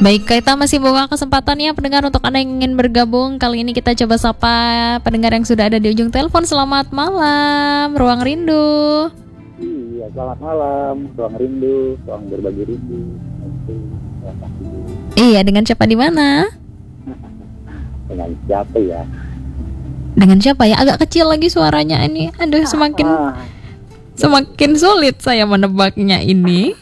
Baik, kita masih buka kesempatan ya pendengar untuk Anda yang ingin bergabung. Kali ini kita coba sapa pendengar yang sudah ada di ujung telepon. Selamat malam, Ruang Rindu. Iya, selamat malam, ruang rindu, ruang berbagi rindu. Iya, dengan siapa di mana? Dengan siapa ya? Dengan siapa ya? Agak kecil lagi suaranya ini. Aduh, semakin sulit saya menebaknya ini.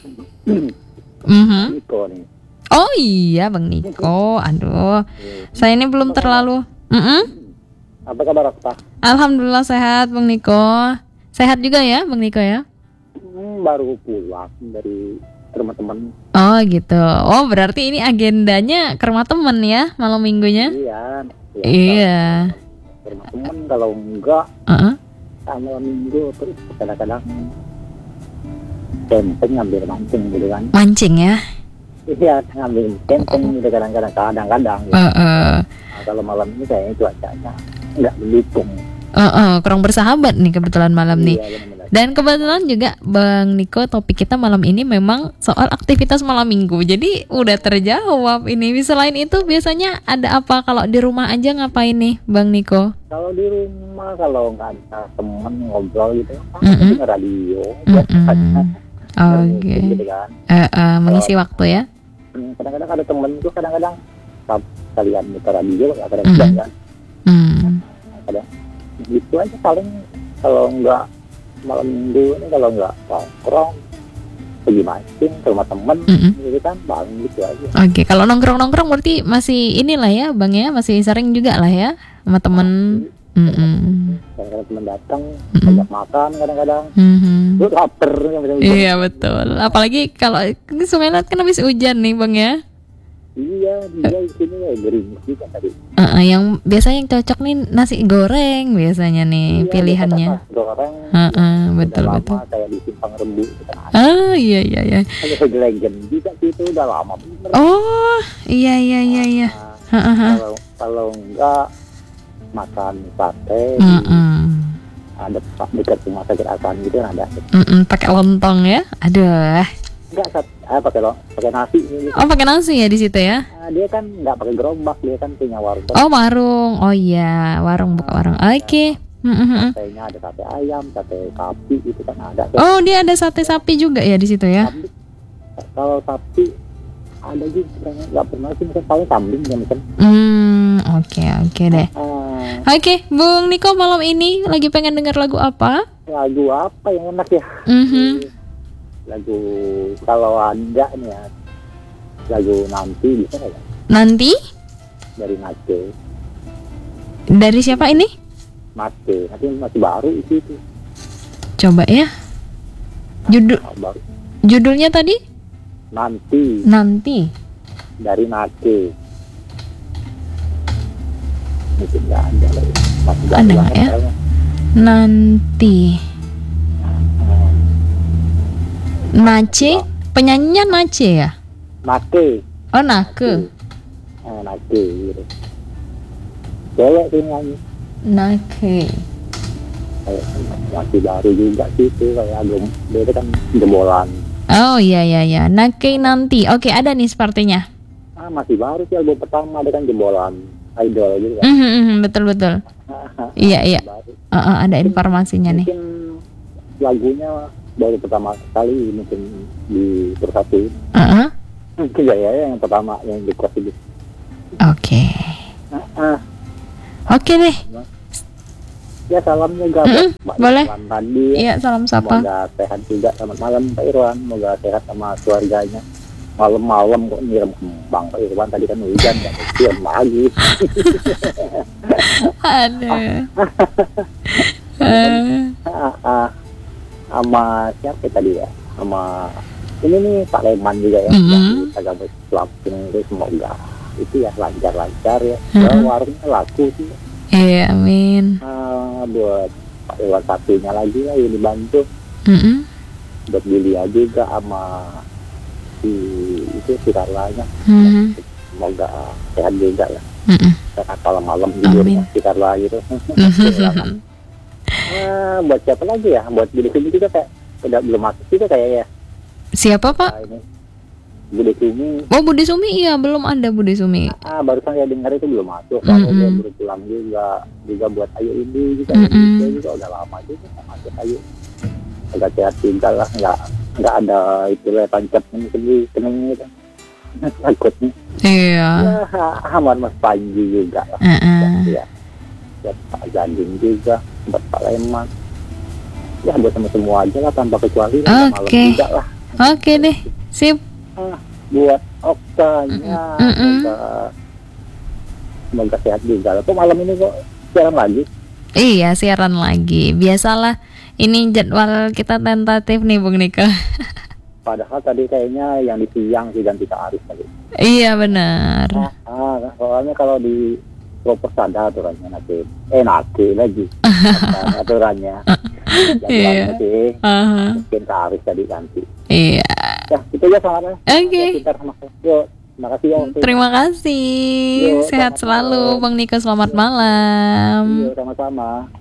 Niko nih. Oh iya, Bang Niko. Aduh, saya ini belum terlalu. Apa kabar, Pak? Alhamdulillah sehat, Bang Niko. Sehat juga ya, Bang Niko ya? Baru pulang dari rumah teman. Oh gitu. Oh berarti ini agendanya ke rumah temen ya malam minggunya? Iya. Ke rumah teman, kalau enggak malam minggu terus kadang-kadang camping, ngambil mancing gitu kan. Mancing ya? Iya, ngambil camping gitu kadang-kadang. Ya. Nah, kalau malam ini kayaknya cuacanya nggak mendukung. Kurang bersahabat nih kebetulan malam nih. Iya, benar-benar. Dan kebetulan juga Bang Niko, topik kita malam ini memang soal aktivitas malam minggu. Jadi udah terjawab ini. Selain itu biasanya ada apa kalau di rumah aja ngapain nih Bang Niko? Kalau di rumah, kalau nggak ada temen ngobrol gitu, denger radio, buat Oke. gitu kan. Mengisi waktu ya? Kadang-kadang ada temen tuh, kadang-kadang kalian muter radio, kadang-kadang kan. Kadang gitu aja paling. Kalau nggak malam minggu ini, kalau nggak nongkrong, pergi mancing ke rumah temen, gitu kan, paling gitu aja. Oke, kalau nongkrong berarti masih inilah ya Bang ya, masih sering juga lah ya sama temen. Kadang-kadang temen datang, banyak makan kadang-kadang. Lu lapar. Iya betul. Apalagi kalau ini Sumenep kan habis hujan nih Bang ya. Iya, dia di sini ya gerimis juga tadi. Yang biasanya yang cocok nih nasi goreng biasanya nih Iya, pilihannya. Goreng. Betul. Kayak di Simpang Rembu itu kan. Iya. Ada legend juga sih, itu udah lama bener. Oh, iya. Kalau enggak makan sate, ada dekat rumah sakit Asan gitu kan ada. Pakai lontong ya. Aduh. Enggak, pakai nasi gitu. Oh, pakai nasi ya di situ ya. Dia kan enggak pakai gerobak, dia kan punya warung. Oh, warung. Oh iya, warung, buka warung. Oke. Satenya ada sate ayam, sate sapi itu kan ada. Oh, dia ada sate sapi juga ya di situ ya. Kalau sapi ada juga, nggak pernah sih, mungkin paling kambing ya mungkin. Oke deh. Oke, Bung Niko malam ini lagi pengen dengar lagu apa? Lagu apa yang enak ya? Lagu kalau ada nih ya, lagu nanti bisa nggak? Nanti? Dari Nate. Dari siapa ini? Nate, nanti masih baru itu. Coba ya. Judulnya tadi? Nanti. Dari Nate. Mungkin nggak ada lagi. Masih ada nggak ya? Kayaknya. Nanti. Nace, penyanyinya Nace ya? Nake. Oh, Nake. Nake gitu. Cewek sih nyanyi. Nake. Kayak masih baru juga sih itu, kayak dia kan jebolan. Oh iya. Nake nanti. Oke, ada nih sepertinya. Masih baru sih, album pertama dia kan jebolan idol gitu kan. Betul. Iya. Ada informasinya nih. Mungkin lagunya baru pertama kali mungkin di Persatu. Mungkin ya yang pertama yang di Cross itu. Oke deh. Ya, salamnya juga boleh. Tadi, iya, salam sapa. Semoga sehat juga. Selamat malam Pak Irwan, semoga sehat sama keluarganya. Malam-malam kok nyiram kembang Pak Irwan, tadi kan hujan, gak kecium lagi. Aduh. Sama siapa tadi ya? Sama ini nih Pak Leman juga ya. Agak berselapin itu, semoga itu ya lancar-lancar ya. Warungnya laku sih. Iya, amin. Buat Pak Irwan satunya lagi lah yang dibantu. Buat Bilia juga sama itu si Carlanya. Semoga sehat juga ya. Karena kalau malam tidurnya si Carla gitu. Buat siapa lagi ya? Buat Billy juga kayak udah belum masuk juga kayak ya. Siapa Pak? Ini Budi Sumi. Oh, Budi Sumi, iya belum ada Budi Sumi. Barusan saya dengar itu belum masuk. Kalau dia baru pulang juga buat Ayu ini juga udah lama juga masuk Ayu. Agak sehat juga lah, nggak ada itulah tancap ini kening gitu. Takutnya. Iya. Ya, Ahmad Mas Panji juga lah. Ya, buat Pak Gading juga, buat Pak Leman. Ya buat semua aja lah tanpa kecuali malam juga lah. Oke deh, sip. Buat Oktanya, semoga sehat juga. Kok malam ini kok siaran lagi? Iya, siaran lagi. Biasalah, ini jadwal kita tentatif nih Bung Niko. Padahal tadi kayaknya yang di siang sih ganti ke Aris tadi. Iya benar. Soalnya kalau di Propos ada aturannya nanti lagi aturannya. Iya. Mungkin ke Aris tadi ganti. Iya. Ya, itu aja soalnya. Oke. Yuk, terima kasih ya. Terima kasih. Sehat selalu Bang Niko, selamat malam. Yuk, sama-sama.